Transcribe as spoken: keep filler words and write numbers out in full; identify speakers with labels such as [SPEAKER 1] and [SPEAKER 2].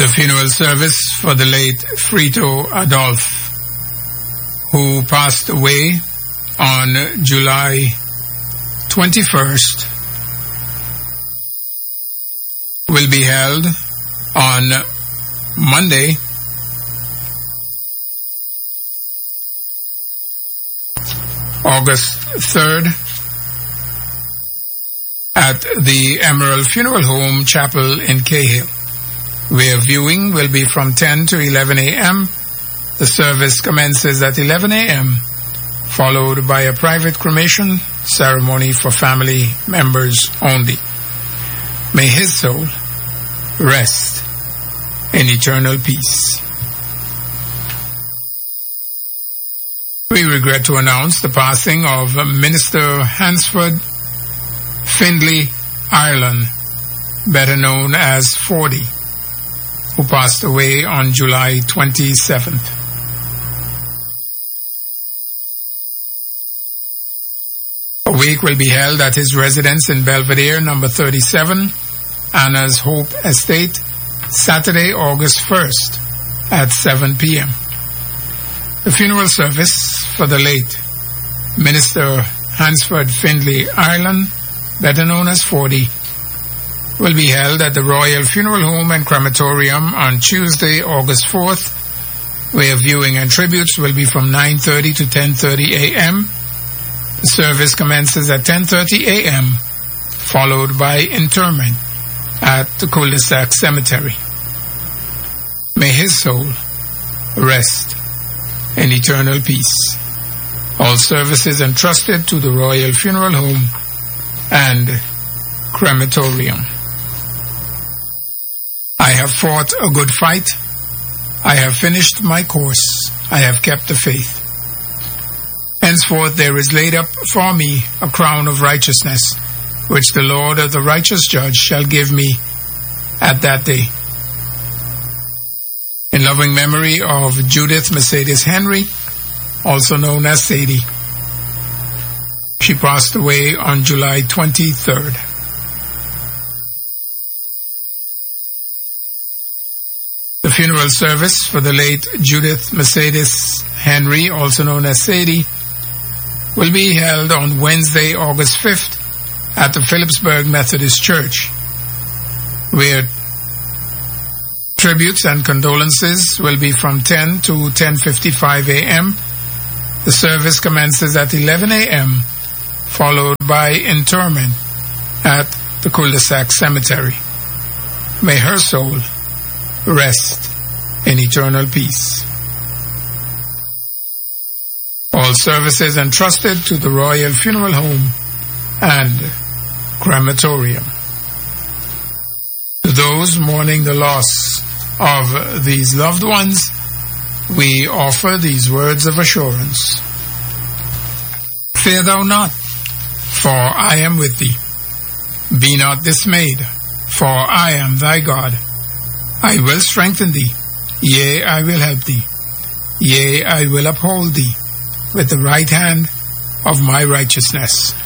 [SPEAKER 1] The funeral service for the late Frito Adolphe, who passed away on July twenty-first, will be held on Monday, August third, at the Emerald Funeral Home Chapel in Cahill, where viewing will be from ten to eleven a.m. The service commences at eleven a.m., followed by a private cremation ceremony for family members only. May his soul rest in eternal peace. We regret to announce the passing of Minister Hansford Findlay Ireland, better known as forty, who passed away on July twenty-seventh. A wake will be held at his residence in Belvedere, number thirty-seven, Anna's Hope Estate, Saturday, August first at seven p.m. The funeral service for the late Minister Hansford Findlay Ireland, better known as forty, will be held at the Royal Funeral Home and Crematorium on Tuesday, August fourth, where viewing and tributes will be from nine thirty to ten thirty a.m. The service commences at ten thirty a.m., followed by interment at the Cul-de-Sac Cemetery. May his soul rest in eternal peace. All services entrusted to the Royal Funeral Home and Crematorium. I have fought a good fight. I have finished my course. I have kept the faith. Henceforth there is laid up for me a crown of righteousness, which the Lord, the righteous judge, shall give me at that day. In loving memory of Judith Mercedes Henry, also known as Sadie. She passed away on July twenty-third. The funeral service for the late Judith Mercedes Henry, also known as Sadie, will be held on Wednesday, August fifth at the Phillipsburg Methodist Church, where tributes and condolences will be from ten to ten fifty-five a.m. The service commences at eleven a.m., followed by interment at the Cul-de-Sac Cemetery. May her soul rest in eternal peace. All services entrusted to the Royal Funeral Home and Crematorium. To those mourning the loss of these loved ones, we offer these words of assurance. Fear thou not, for I am with thee. Be not dismayed, for I am thy God. I will strengthen thee, yea, I will help thee. Yea, I will uphold thee with the right hand of my righteousness.